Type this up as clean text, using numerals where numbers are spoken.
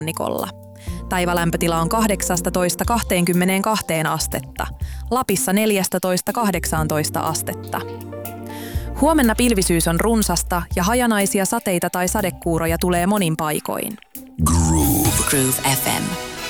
rannikolla. Päivälämpötila on 18–22 astetta, Lapissa 14–18 astetta. Huomenna pilvisyys on runsasta ja hajanaisia sateita tai sadekuuroja tulee monin paikoin. Groove FM.